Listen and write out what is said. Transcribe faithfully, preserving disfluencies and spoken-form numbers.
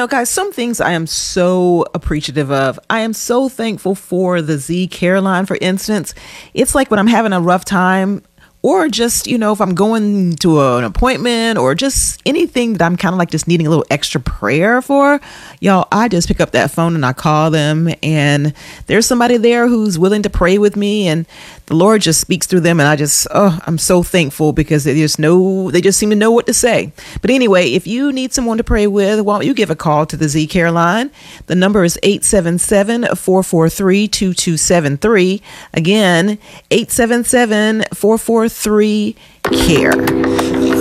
know, guys, some things I am so appreciative of. I am so thankful for the Z Care line, for instance. It's like when I'm having a rough time, or just, you know, if I'm going to a, an appointment or just anything that I'm kind of like just needing a little extra prayer for, y'all, I just pick up that phone and I call them, and there's somebody there who's willing to pray with me, and the Lord just speaks through them. And I just, oh, I'm so thankful because they just know, they just seem to know what to say. But anyway, if you need someone to pray with, why don't you give a call to the Z Care line? The number is eight seven seven, four four three, two two seven three. Again, eight seven seven, four four three, care.